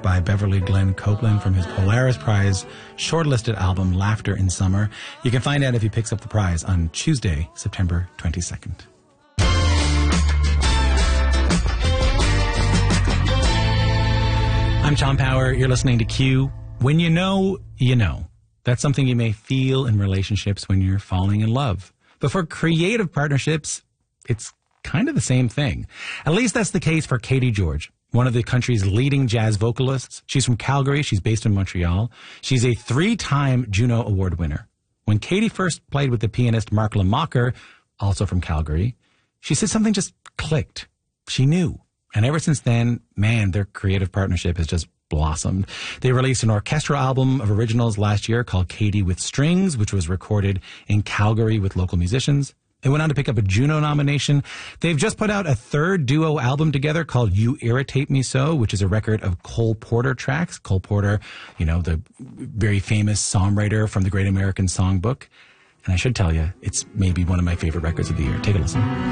by Beverly Glenn Copeland from his Polaris Prize shortlisted album Laughter in Summer. You can find out if he picks up the prize on Tuesday, September 22nd. I'm Tom Power. You're listening to Q. When you know, you know. That's something you may feel in relationships when you're falling in love. But for creative partnerships, it's kind of the same thing. At least that's the case for Katie George, one of the country's leading jazz vocalists. She's from Calgary. She's based in Montreal. She's a 3-time Juno Award winner. When Katie first played with the pianist Mark Lamacher, also from Calgary, she said something just clicked. She knew. And ever since then, man, their creative partnership has just blossomed. They released an orchestral album of originals last year called Katie with Strings, which was recorded in Calgary with local musicians. They went on to pick up a Juno nomination. They've just put out a third duo album together called You Irritate Me So, which is a record of Cole Porter tracks. Cole Porter, you know, the very famous songwriter from the Great American Songbook. And I should tell you, it's maybe one of my favorite records of the year. Take a listen.